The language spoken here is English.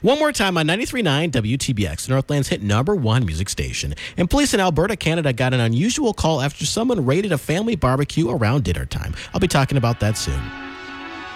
One more time on 93.9 WTBX, Northland's hit #1 music station. And police in Alberta, Canada got an unusual call after someone raided a family barbecue around dinner time. I'll be talking about that soon.